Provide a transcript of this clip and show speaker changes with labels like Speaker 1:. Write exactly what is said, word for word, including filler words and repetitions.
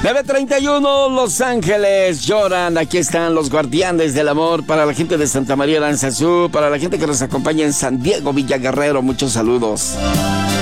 Speaker 1: nueve treinta y uno, Los Ángeles lloran. Aquí están los guardianes del amor para la gente de Santa María Aranzazú, para la gente que nos acompaña en San Diego, Villa Guerrero. Muchos saludos.